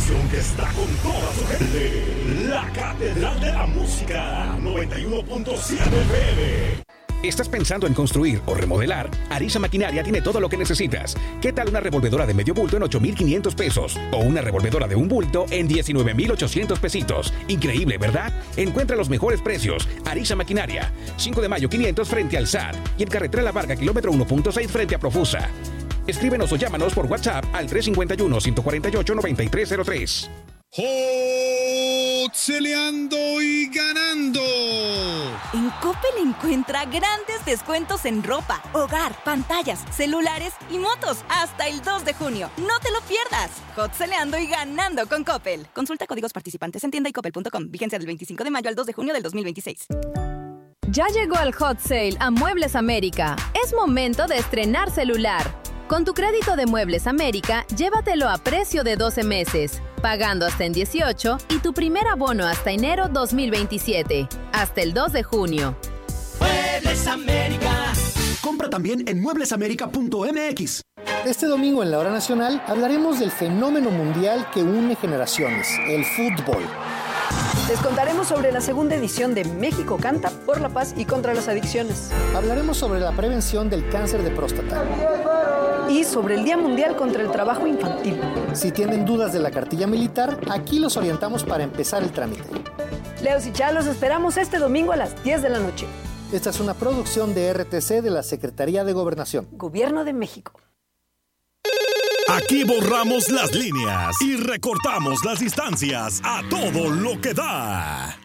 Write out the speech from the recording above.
estación que está con toda su gente. La Catedral de la Música, 91.7 FM. ¿Estás pensando en construir o remodelar? Arisa Maquinaria tiene todo lo que necesitas. ¿Qué tal una revolvedora de medio bulto en 8,500 pesos? O una revolvedora de un bulto en 19,800 pesitos. Increíble, ¿verdad? Encuentra los mejores precios. Arisa Maquinaria. 5 de mayo 500 frente al SAT. Y en carretera La Varga, kilómetro 1.6 frente a Profusa. Escríbenos o llámanos por WhatsApp al 351-148-9303. ¡Celeando y ganando! En Coppel encuentra grandes descuentos en ropa, hogar, pantallas, celulares y motos hasta el 2 de junio. ¡No te lo pierdas! Celeando y ganando con Coppel. Consulta códigos participantes en tienda y coppel.com. Vigencia del 25 de mayo al 2 de junio del 2026. Ya llegó el Hot Sale a Muebles América. Es momento de estrenar celular. Con tu crédito de Muebles América, llévatelo a precio de 12 meses, pagando hasta en 18 y tu primer abono hasta enero 2027, hasta el 2 de junio. Muebles América. Compra también en mueblesamerica.mx. Este domingo en la Hora Nacional hablaremos del fenómeno mundial que une generaciones, el fútbol. Les contaremos sobre la segunda edición de México Canta por la paz y contra las adicciones. Hablaremos sobre la prevención del cáncer de próstata. Y sobre el Día Mundial contra el Trabajo Infantil. Si tienen dudas de la cartilla militar, aquí los orientamos para empezar el trámite. Leos y Chá, los esperamos este domingo a las 10 de la noche. Esta es una producción de RTC de la Secretaría de Gobernación. Gobierno de México. Aquí borramos las líneas y recortamos las distancias a todo lo que da.